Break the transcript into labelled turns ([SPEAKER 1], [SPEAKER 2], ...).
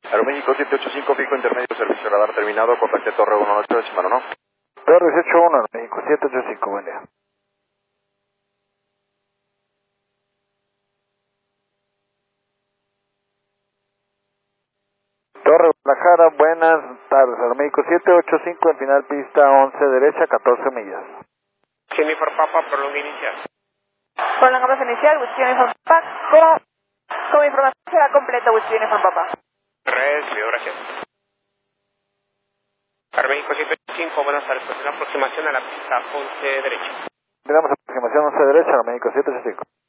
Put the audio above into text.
[SPEAKER 1] Aeroméxico 785, fijo intermedio, servicio radar terminado, contacte Torre 18, decimano, ¿no?
[SPEAKER 2] Torre 181, Aeroméxico 785, buen día. Torre Guadalajara, buenas tardes, Aeroméxico 785, en final pista 11 derecha, 14 millas.
[SPEAKER 3] Semi for Papa, prolonga inicial.
[SPEAKER 4] Prolongamos inicial, Whiskey Uniform Papa, como información será completa, Whiskey Uniform Papa.
[SPEAKER 3] Recibido, gracias. Aeroméxico 785, buenas tardes, pues una aproximación a la pista 11 derecha.
[SPEAKER 2] Tenemos aproximación 11 derecha, Aeroméxico 785.